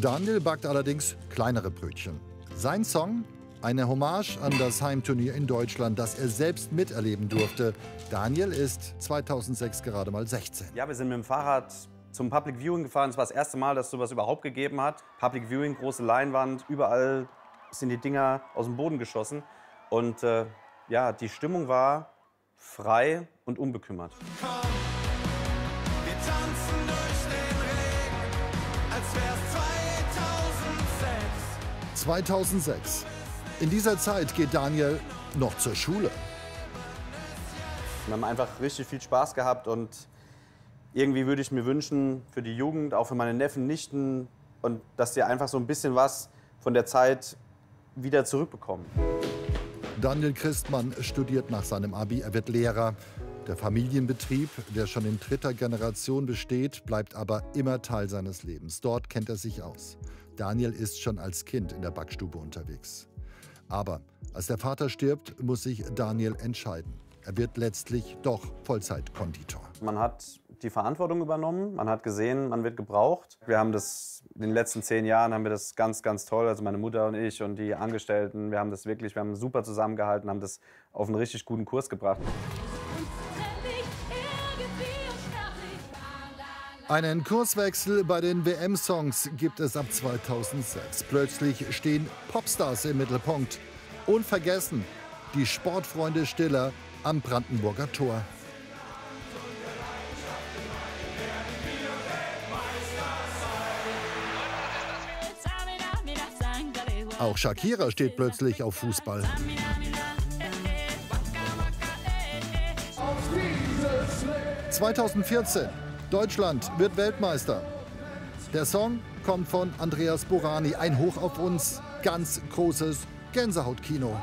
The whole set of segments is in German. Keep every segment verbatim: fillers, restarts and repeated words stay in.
Daniel backt allerdings kleinere Brötchen. Sein Song? Eine Hommage an das Heimturnier in Deutschland, das er selbst miterleben durfte. Daniel ist zweitausendsechs gerade mal sechzehn. Ja, wir sind mit dem Fahrrad zum Public Viewing gefahren. Es war das erste Mal, dass es sowas überhaupt gegeben hat. Public Viewing, große Leinwand, überall sind die Dinger aus dem Boden geschossen. Und äh, ja, die Stimmung war frei und unbekümmert. Komm, wir tanzen durch den Regen, als wär's zweitausendsechs. zweitausendsechs. In dieser Zeit geht Daniel noch zur Schule. Wir haben einfach richtig viel Spaß gehabt und irgendwie würde ich mir wünschen für die Jugend, auch für meine Neffen, Nichten, und dass die einfach so ein bisschen was von der Zeit wieder zurückbekommen. Daniel Christmann studiert nach seinem Abi, er wird Lehrer. Der Familienbetrieb, der schon in dritter Generation besteht, bleibt aber immer Teil seines Lebens. Dort kennt er sich aus. Daniel ist schon als Kind in der Backstube unterwegs. Aber als der Vater stirbt, muss sich Daniel entscheiden. Er wird letztlich doch Vollzeit-Konditor. Man hat die Verantwortung übernommen, man hat gesehen, man wird gebraucht. Wir haben das in den letzten zehn Jahren haben wir das ganz, ganz toll, also meine Mutter und ich und die Angestellten, wir haben das wirklich, wir haben super zusammengehalten, haben das auf einen richtig guten Kurs gebracht. Einen Kurswechsel bei den W M-Songs gibt es ab zweitausendsechs. Plötzlich stehen Popstars im Mittelpunkt. Unvergessen die Sportfreunde Stiller am Brandenburger Tor. Auch Shakira steht plötzlich auf Fußball. zweitausendvierzehn. Deutschland wird Weltmeister. Der Song kommt von Andreas Borani. Ein Hoch auf uns. Ganz großes Gänsehautkino.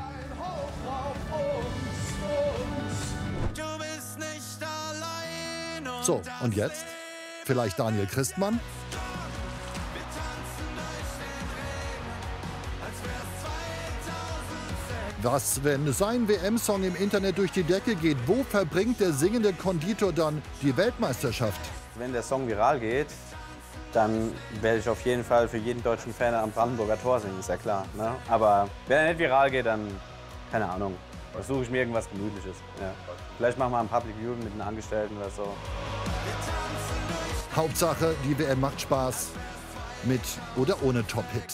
So, und jetzt? Vielleicht Daniel Christmann? Was, wenn sein W M-Song im Internet durch die Decke geht? Wo verbringt der singende Konditor dann die Weltmeisterschaft? Wenn der Song viral geht, dann werde ich auf jeden Fall für jeden deutschen Fan am Brandenburger Tor singen, ist ja klar. Ne? Aber wenn er nicht viral geht, dann, keine Ahnung, versuche ich mir irgendwas Gemütliches. Ja. Vielleicht machen wir ein Public Viewing mit den Angestellten oder so. Hauptsache, die W M macht Spaß. Mit oder ohne Top-Hit.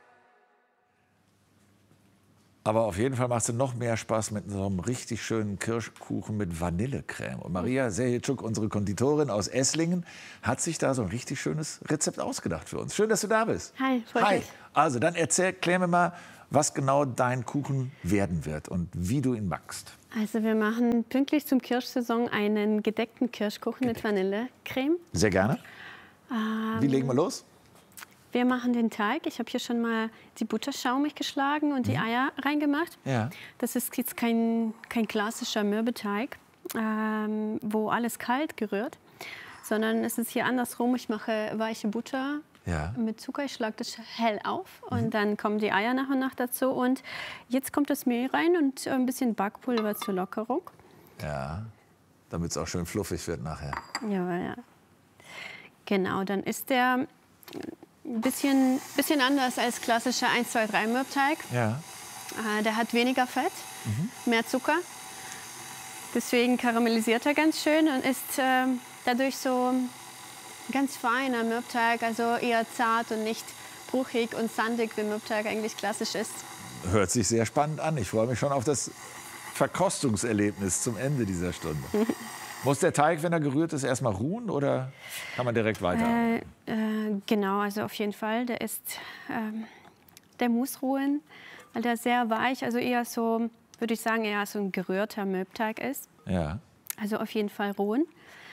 Aber auf jeden Fall macht es noch mehr Spaß mit so einem richtig schönen Kirschkuchen mit Vanillecreme. Und Maria Serhitschuk, unsere Konditorin aus Esslingen, hat sich da so ein richtig schönes Rezept ausgedacht für uns. Schön, dass du da bist. Hi, freut Hi. mich. Also, dann erzähl, klär mir mal, was genau dein Kuchen werden wird und wie du ihn backst. Also wir machen pünktlich zum Kirschsaison einen gedeckten Kirschkuchen Gedeckt. mit Vanillecreme. Sehr gerne. Ähm, wie legen wir los? Wir machen den Teig. Ich habe hier schon mal die Butter schaumig geschlagen und die Eier reingemacht. Ja. Das ist jetzt kein, kein klassischer Mürbeteig, ähm, wo alles kalt gerührt, sondern es ist hier andersrum. Ich mache weiche Butter ja. mit Zucker. Ich schlage das hell auf und mhm. dann kommen die Eier nach und nach dazu. Und jetzt kommt das Mehl rein und ein bisschen Backpulver zur Lockerung. Ja, damit es auch schön fluffig wird nachher. Ja, ja. Genau, dann ist der ein bisschen, bisschen anders als klassischer eins zwei drei Mürbteig. Ja. Äh, der hat weniger Fett, mhm. mehr Zucker. Deswegen karamellisiert er ganz schön und ist äh, dadurch so ganz feiner Mürbteig, also eher zart und nicht bruchig und sandig, wie Mürbteig eigentlich klassisch ist. Hört sich sehr spannend an. Ich freue mich schon auf das Verkostungserlebnis zum Ende dieser Stunde. Muss der Teig, wenn er gerührt ist, erstmal ruhen oder kann man direkt weiter? Äh, äh, genau, also auf jeden Fall. Der ist, ähm, der muss ruhen, weil der sehr weich, also eher so, würde ich sagen, eher so ein gerührter Mürbteig ist. Ja. Also auf jeden Fall ruhen.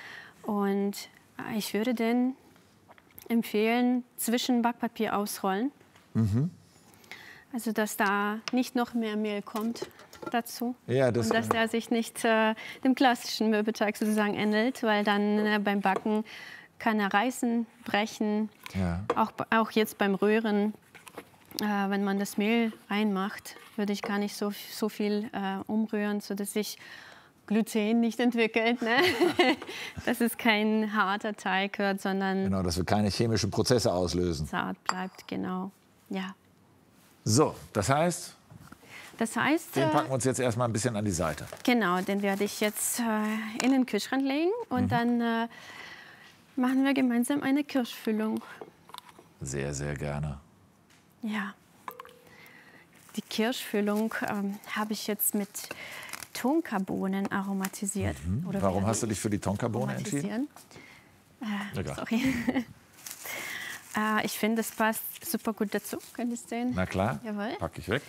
Und äh, ich würde den empfehlen, zwischen Backpapier ausrollen. Mhm. Also dass da nicht noch mehr Mehl kommt dazu. Ja, das und dass der sich nicht äh, dem klassischen Mürbeteig sozusagen ähnelt, weil dann äh, beim Backen kann er reißen, brechen. Ja. Auch, auch jetzt beim Rühren, äh, wenn man das Mehl reinmacht, würde ich gar nicht so, so viel äh, umrühren, sodass ich Gluten nicht entwickelt, ne? dass es kein harter Teig wird, sondern genau, dass wir keine chemischen Prozesse auslösen. Zart bleibt, genau. Ja. So, das heißt, das heißt, den packen wir uns jetzt erstmal ein bisschen an die Seite. Genau, den werde ich jetzt äh, in den Kühlschrank legen und mhm. dann äh, machen wir gemeinsam eine Kirschfüllung. Sehr, sehr gerne. Ja. Die Kirschfüllung ähm, habe ich jetzt mit Tonkabohnen aromatisiert. Mhm. Oder warum hast du dich für die Tonkabohne entschieden? Äh, sorry. äh, ich finde, es passt super gut dazu. Könnt ihr es sehen? Na klar, Jawohl. Packe ich weg.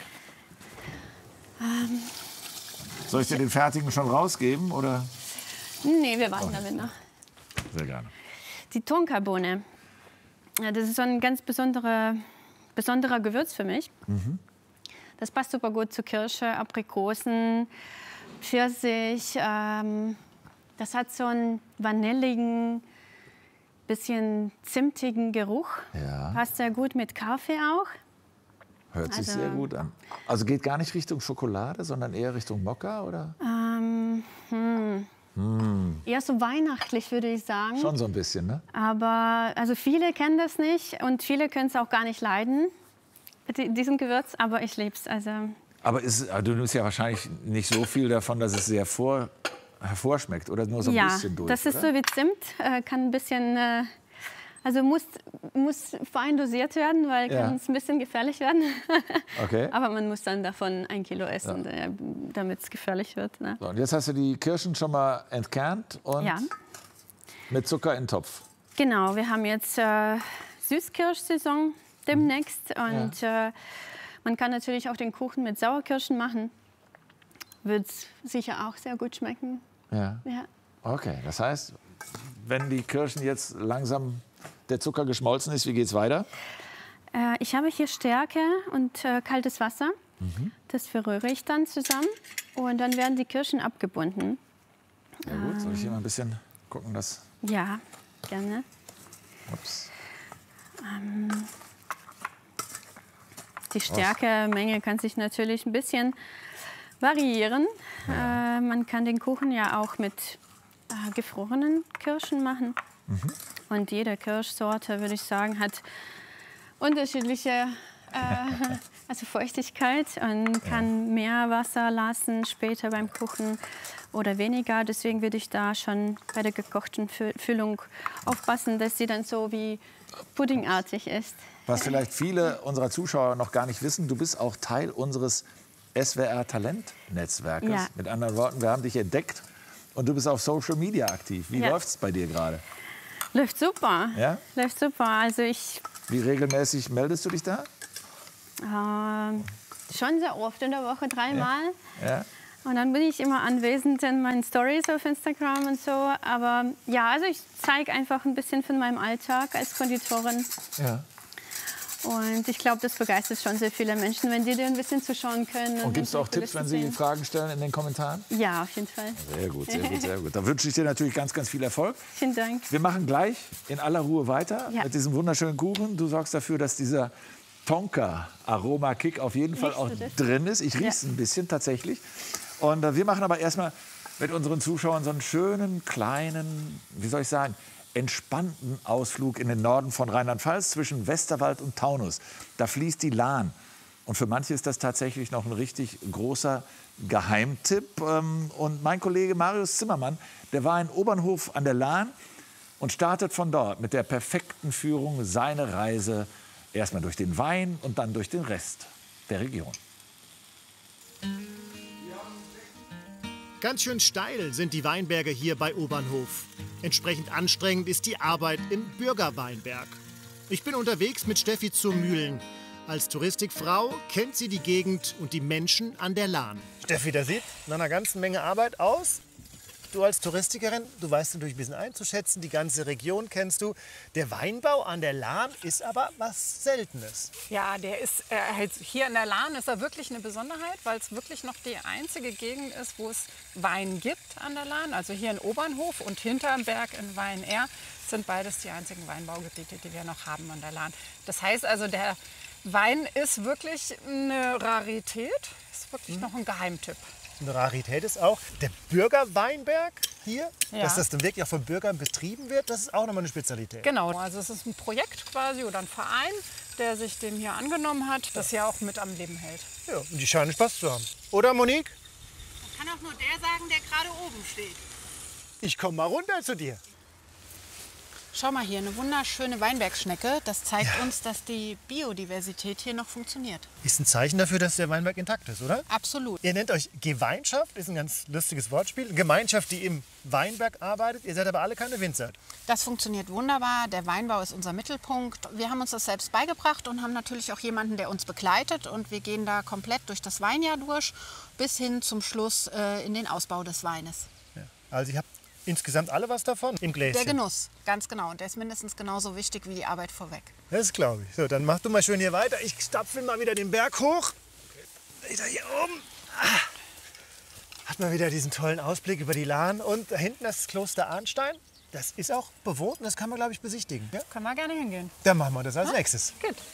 Ähm, Soll ich dir den fertigen schon rausgeben? Oder? Nee, wir warten oh. damit noch. Sehr gerne. Die Tonkabohne. Ja, das ist so ein ganz besonderer, besonderer Gewürz für mich. Mhm. Das passt super gut zu Kirsche, Aprikosen, Pfirsich. Ähm, das hat so einen vanilligen, bisschen zimtigen Geruch. Ja. Passt sehr gut mit Kaffee auch. Hört sich also, sehr gut an. Also geht gar nicht Richtung Schokolade, sondern eher Richtung Mokka, oder? Ähm, hm. Hm. Eher so weihnachtlich, würde ich sagen. Schon so ein bisschen, ne? Aber also viele kennen das nicht und viele können es auch gar nicht leiden, diesen Gewürz, aber ich liebe es. Also. Aber ist, du nimmst ja wahrscheinlich nicht so viel davon, dass es sehr vor, hervorschmeckt, oder nur so ein ja, bisschen durch? Ja, das ist oder? so wie Zimt, äh, kann ein bisschen, äh, also muss, muss fein dosiert werden, weil ja. kann es ein bisschen gefährlich werden. Okay. Aber man muss dann davon ein Kilo essen, ja. damit es gefährlich wird. Ne? So, und jetzt hast du die Kirschen schon mal entkernt und ja. mit Zucker in den Topf. Genau, wir haben jetzt äh, Süßkirschsaison demnächst und ja. äh, man kann natürlich auch den Kuchen mit Sauerkirschen machen. Wird sicher auch sehr gut schmecken. Ja. ja. Okay, das heißt, wenn die Kirschen jetzt langsam der Zucker geschmolzen ist, wie geht's weiter? Äh, ich habe hier Stärke und äh, kaltes Wasser. Mhm. Das verrühre ich dann zusammen und dann werden die Kirschen abgebunden. Ja gut, soll ich hier mal ein bisschen gucken, dass... Ja, gerne. Ups. Ähm, die Stärkemenge kann sich natürlich ein bisschen variieren. Ja. Äh, man kann den Kuchen ja auch mit äh, gefrorenen Kirschen machen. Mhm. Und jede Kirschsorte, würde ich sagen, hat unterschiedliche äh, also Feuchtigkeit und kann ja. mehr Wasser lassen später beim Kochen oder weniger. Deswegen würde ich da schon bei der gekochten Füllung aufpassen, dass sie dann so wie puddingartig ist. Was vielleicht viele unserer Zuschauer noch gar nicht wissen, du bist auch Teil unseres S W R-Talentnetzwerkes. Ja. Mit anderen Worten, wir haben dich entdeckt und du bist auf Social Media aktiv. Wie ja. läuft es bei dir gerade? Läuft super. Ja? Läuft super. Also ich Wie regelmäßig meldest du dich da? Ähm, schon sehr oft in der Woche, dreimal. Ja. Ja. Und dann bin ich immer anwesend in meinen Stories auf Instagram und so. Aber ja, also ich zeige einfach ein bisschen von meinem Alltag als Konditorin. Ja. Und ich glaube, das begeistert schon sehr viele Menschen, wenn die dir ein bisschen zuschauen können. Und gibst du auch Tipps, wenn sie Fragen stellen in den Kommentaren? Ja, auf jeden Fall. Sehr gut, sehr gut, sehr gut. Da wünsche ich dir natürlich ganz, ganz viel Erfolg. Vielen Dank. Wir machen gleich in aller Ruhe weiter ja. mit diesem wunderschönen Kuchen. Du sorgst dafür, dass dieser Tonka-Aroma-Kick auf jeden Fall auch drin ist. Ich rieche es ja. ein bisschen tatsächlich. Und äh, wir machen aber erstmal mit unseren Zuschauern so einen schönen, kleinen, wie soll ich sagen, entspannten Ausflug in den Norden von Rheinland-Pfalz zwischen Westerwald und Taunus. Da fließt die Lahn. Und für manche ist das tatsächlich noch ein richtig großer Geheimtipp. Und mein Kollege Marius Zimmermann, der war in Obernhof an der Lahn und startet von dort mit der perfekten Führung seine Reise erstmal durch den Wein und dann durch den Rest der Region. Ganz schön steil sind die Weinberge hier bei Obernhof. Entsprechend anstrengend ist die Arbeit im Bürgerweinberg. Ich bin unterwegs mit Steffi zur Mühlen. Als Touristikfrau kennt sie die Gegend und die Menschen an der Lahn. Steffi, das sieht nach einer ganzen Menge Arbeit aus. Du als Touristikerin, du weißt natürlich ein bisschen einzuschätzen, die ganze Region kennst du. Der Weinbau an der Lahn ist aber was Seltenes. Ja, der ist äh, halt hier an der Lahn ist er wirklich eine Besonderheit, weil es wirklich noch die einzige Gegend ist, wo es Wein gibt an der Lahn. Also hier in Obernhof und hinterm Berg in Wein-Ehr sind beides die einzigen Weinbaugebiete, die wir noch haben an der Lahn. Das heißt also, der Wein ist wirklich eine Rarität, ist wirklich mhm. noch ein Geheimtipp. eine Rarität ist auch der Bürgerweinberg hier, Ja. dass das dann wirklich auch von Bürgern betrieben wird, das ist auch nochmal eine Spezialität. Genau, also es ist ein Projekt quasi oder ein Verein, der sich dem hier angenommen hat, das ja auch mit am Leben hält. Ja, und die scheinen Spaß zu haben. Oder, Monique? Kann auch nur der sagen, der gerade oben steht. Ich komme mal runter zu dir. Schau mal hier, eine wunderschöne Weinbergschnecke. Das zeigt ja. uns, dass die Biodiversität hier noch funktioniert. Ist ein Zeichen dafür, dass der Weinberg intakt ist, oder? Absolut. Ihr nennt euch Gemeinschaft, ist ein ganz lustiges Wortspiel. Eine Gemeinschaft, die im Weinberg arbeitet. Ihr seid aber alle keine Winzer. Das funktioniert wunderbar. Der Weinbau ist unser Mittelpunkt. Wir haben uns das selbst beigebracht und haben natürlich auch jemanden, der uns begleitet. Und wir gehen da komplett durch das Weinjahr durch, bis hin zum Schluss äh, in den Ausbau des Weines. Ja. Also ihr habt insgesamt alle was davon im Gläschen. Der Genuss, ganz genau. Und der ist mindestens genauso wichtig wie die Arbeit vorweg. Das glaube ich. So, dann mach du mal schön hier weiter. Ich stapfe mal wieder den Berg hoch. Wieder hier oben. Ah. Hat man wieder diesen tollen Ausblick über die Lahn. Und da hinten das Kloster Arnstein. Das ist auch bewohnt und das kann man, glaube ich, besichtigen. Ja? Können wir gerne hingehen. Dann machen wir das als Ja? nächstes. Gut.